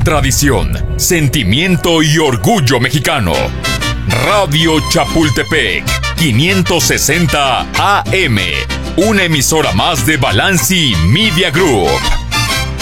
tradición, sentimiento y orgullo mexicano. Radio Chapultepec, 560 AM, una emisora más de Balanci Media Group.